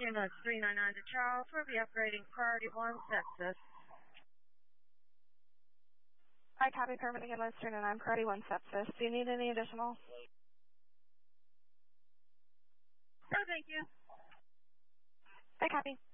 ambulance 399 to Charles. We'll be upgrading priority 1 sepsis. I copy permitting ambulance 399, priority 1 sepsis. Do you need any additional? No, thank you. I copy.